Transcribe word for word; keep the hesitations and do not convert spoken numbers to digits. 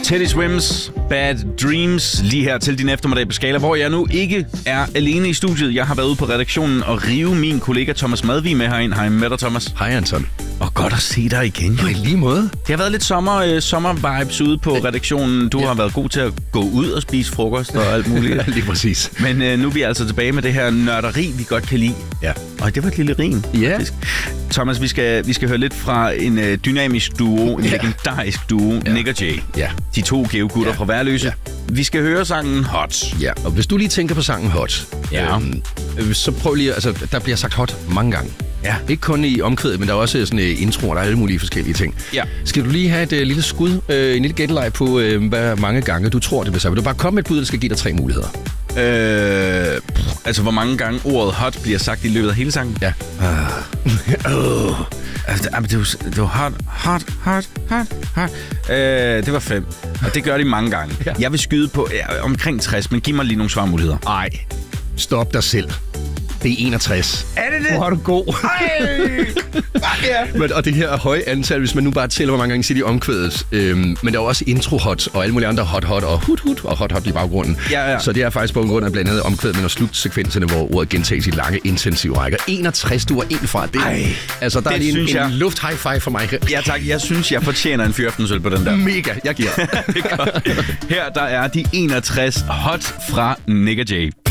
Teddy Swims Bad Dreams lige her til din eftermiddag på Skala, hvor jeg nu ikke er alene i studiet. Jeg har været ude på redaktionen og rive min kollega Thomas Madvig med herind. Hej med dig, Thomas. Hej, Anton. Og godt at se dig igen. Ja, i lige måde. Det har været lidt sommer, øh, sommer-vibes ude på redaktionen. Du ja. har været god til at gå ud og spise frokost og alt muligt. Lige præcis. Men øh, nu er vi altså tilbage med det her nørderi, vi godt kan lide. Ja. Og det var et lille rim. Ja. Faktisk. Thomas, vi skal, vi skal høre lidt fra en øh, dynamisk duo, en ja. legendarisk duo, ja. Nick og Jay. Ja. De to geogutter ja. fra Værløse. Ja. Vi skal høre sangen Hot. Ja, og hvis du lige tænker på sangen Hot, ja. øhm, så prøv lige, altså der bliver sagt hot mange gange. Ja. Ikke kun i omkvædet, men der er også sådan uh, introer, der er alle mulige forskellige ting. Ja. Skal du lige have et uh, lille skud, uh, en lille gætteleg på, uh, hvad mange gange du tror, det bliver sagt? Vil du bare komme med et bud, der skal give dig tre muligheder? Øh, altså, hvor mange gange ordet hot bliver sagt i løbet af hele sangen? Ja. Uh. uh. Altså, det, var, det var hot, hot, hot, hot, hot. Øh, det var fem. Og det gør de mange gange. Ja. Jeg vil skyde på ja, omkring tres, men giv mig lige nogle svarmuligheder. Ej, stop dig selv. Det er enogtres. Er det det? Hvor er du god. Ja. Men, og det her høje antal, hvis man nu bare tæller, hvor mange gange siger de omkvædet. Øhm, men der er jo også intro-hot, og alle mulige andre hot-hot, og hut-hut, og hot-hot i baggrunden. Ja, ja. Så det er faktisk på grund af blandt andet omkvædet, men og slutsekvenserne, hvor ordet gentages i lange, intensive rækker. enogtres, du er en fra det. Ej, altså, der er lige en, en luft-high-five for mig. Ja tak, jeg synes, jeg fortjener en fyrftensøl på den der. Mega, jeg giver. Her der er de enogtres hot fra Nick og Jay.